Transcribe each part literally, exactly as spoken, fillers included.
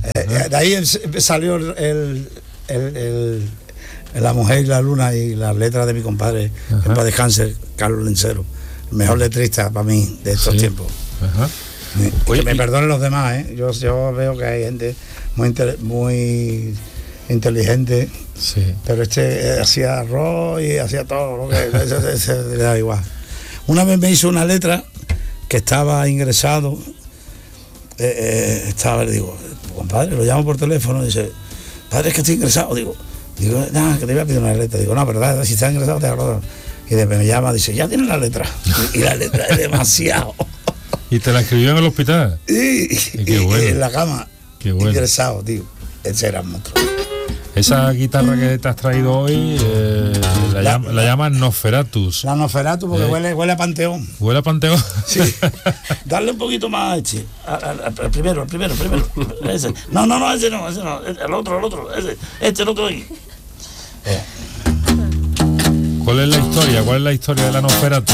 Eh, de ahí el, salió el, el, el, el, La Mujer y la Luna y las letras de mi compadre, en paz descanse, Carlos Lencero, el mejor letrista para mí de estos sí. tiempos. Ajá. Y Oye, que me y... perdonen los demás, ¿eh? yo, yo veo que hay gente muy, muy inteligente, sí. pero este eh, hacía arroz y hacía todo, ¿no? que ese, ese, le da igual. Una vez me hizo una letra que estaba ingresado, eh, eh, estaba, le digo, compadre, lo llamo por teléfono y dice, padre, es que estoy ingresado, digo, digo, nada, que te voy a pedir una letra, digo, no, verdad, si está ingresado te agarro. Y después me llama, dice, ya tienes la letra, y la letra es demasiado. ¿Y te la escribió en el hospital? Sí, y qué bueno. Y en la cama, qué bueno. Ingresado, tío, ese era el monstruo. Esa guitarra que te has traído hoy, eh, la, la, llama, la llaman Nosferatus. La Nosferatus porque eh, huele, huele a Panteón. ¿Huele a Panteón? Sí. Darle un poquito más, este. Al primero, el primero, el primero. Ese. No, no, no, ese no, ese no. El otro, el otro. Ese. Este, el otro ahí. Eh. ¿Cuál es la historia? ¿Cuál es la historia de la Nosferatus?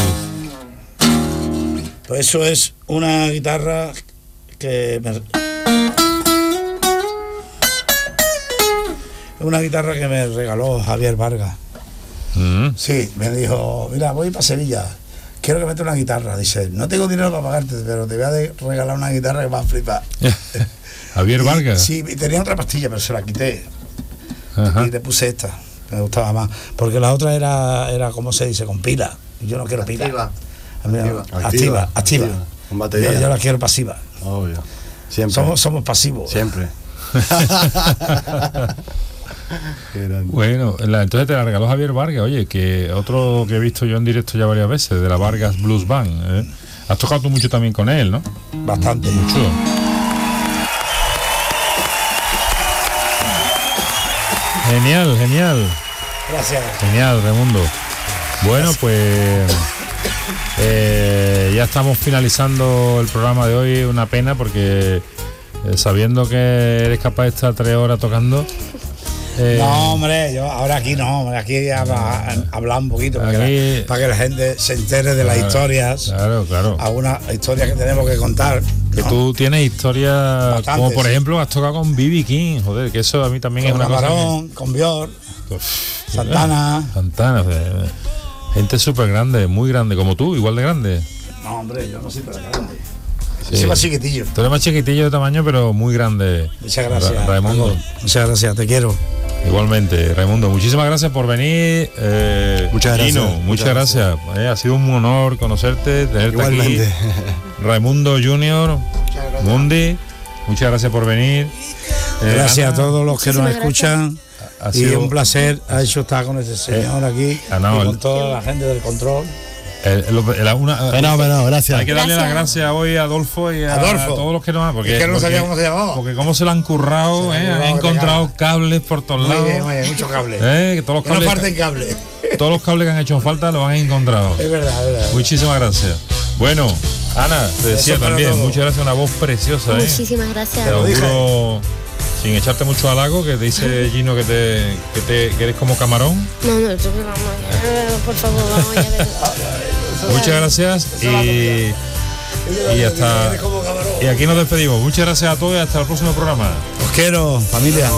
Pues eso es una guitarra que me... una guitarra que me regaló Javier Vargas. Mm. Sí, me dijo, mira, voy para Sevilla, quiero que me metas una guitarra. Dice, no tengo dinero para pagarte, pero te voy a regalar una guitarra que vas a flipar. Javier y, Vargas. Sí, y tenía otra pastilla, pero se la quité. Ajá. Y le puse esta, me gustaba más, porque la otra era, era ¿cómo se dice? Con pila. Y yo no quiero pila. Activa. Activa, activa. activa, activa. Con batería. Yo, yo la quiero pasiva. Obvio. Siempre. Somos, somos pasivos. Siempre. Bueno, la, entonces te la regaló Javier Vargas, oye, que otro que he visto yo en directo ya varias veces, de la Vargas Blues Band. ¿eh? Has tocado tú mucho también con él, ¿no? Bastante. Mucho. Genial, genial. Gracias. Genial, Raimundo. Bueno, Gracias. pues eh, ya estamos finalizando el programa de hoy. Una pena porque eh, sabiendo que eres capaz de estar tres horas tocando. Eh, no, hombre, yo ahora aquí no, hombre, aquí hablar un poquito para, aquí, que la, para que la gente se entere de claro, las historias. Claro, claro. Algunas historias que tenemos que contar. Que ¿no? Tú tienes historias, Bastantes, como por ejemplo, has tocado con B B King, joder, que eso a mí también con es una Camarón, cosa. Que... con Björk, Santana. Santana, o sea, gente súper grande, muy grande, como tú, igual de grande. No, hombre, yo no soy tan grande. Sí. Soy más chiquitillo. Tú eres más chiquitillo de tamaño, pero muy grande. Muchas gracias. Ra Raimundo. Muchas gracias, te quiero. Igualmente, Raimundo, muchísimas gracias por venir. Eh, muchas gracias. Gino, muchas, muchas gracias. gracias. Eh, ha sido un honor conocerte, tenerte Igualmente. aquí. Raimundo Junior, Mundi, muchas gracias por venir. Eh, gracias Ana, a todos los que nos escuchan. Ha sido, y un placer, ha hecho estar con este señor eh, aquí Ana, y con toda la gente del control. El, el, el, una, Fenómeno, gracias. Hay que darle las gracias hoy a Adolfo y a, Adolfo. a todos los que nos han. Porque, es que no porque, sabía cómo se llamaba. Porque cómo se lo han currado, eh, han encontrado cables por todos muy lados. Bien, muy bien, muchos cables. Eh, que todos los que cables. No falten cables. Todos los cables que han hecho falta los han encontrado. Es verdad, es verdad. Muchísimas gracias. Bueno, Ana, te decía también, todo. Muchas gracias, una voz preciosa. Muchísimas eh. gracias. Te lo juro, sin echarte mucho halago, que te dice Gino que te, que te que eres como camarón. No, no, yo vamos ya, por favor, vamos ya. Muchas gracias y, y hasta y aquí nos despedimos. Muchas gracias a todos y hasta el próximo programa. Os quiero, familia.